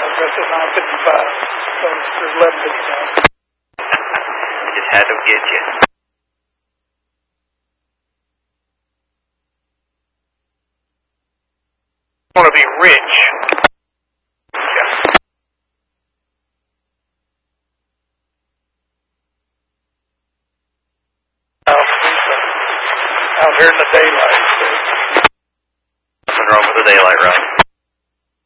address at 9:55. So there's 11:59. Just had to get you. I want to be rich. Yeah. Out here in the daylight. Nothing wrong with the daylight run.